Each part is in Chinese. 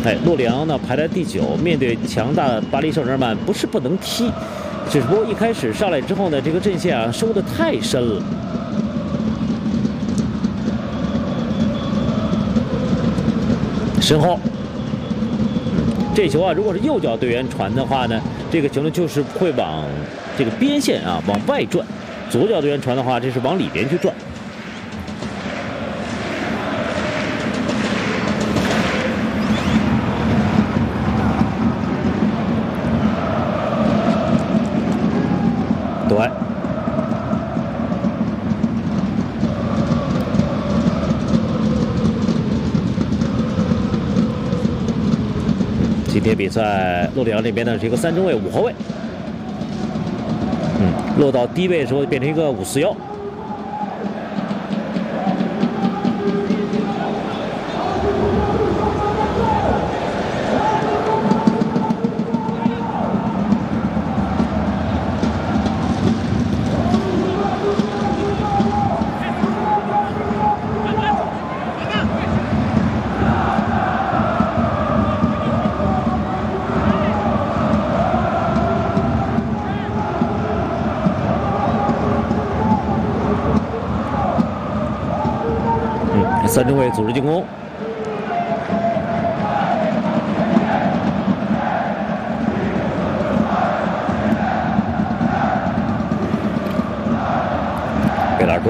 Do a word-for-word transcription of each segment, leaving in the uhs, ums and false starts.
哎，洛里昂呢排在第九，面对强大的巴黎圣日耳曼不是不能踢，只不过一开始上来之后呢，这个阵线啊收的太深了。身后，这球啊，如果是右脚队员传的话呢，这个球呢就是会往这个边线啊往外转；左脚队员传的话，这是往里边去转。 对，今天比赛洛里昂这边呢是一个三中卫、五后卫，嗯，落到低位的时候变成一个五四幺。 三中卫组织进攻，贝拉尔多，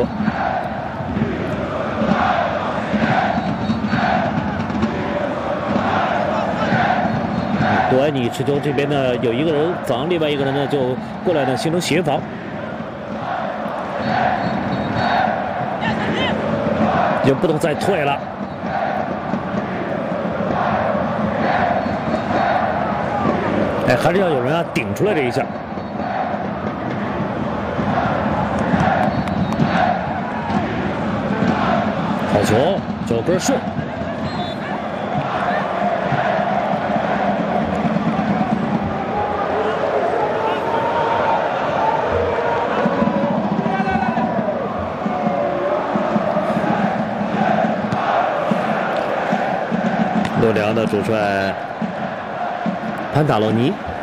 多埃尼持球这边呢有一个人防，另外一个人呢就过来呢形成协防。 就不能再退了。哎，还是要有人啊顶出来这一下。好球，脚跟顺。洛里昂的主帅潘塔洛尼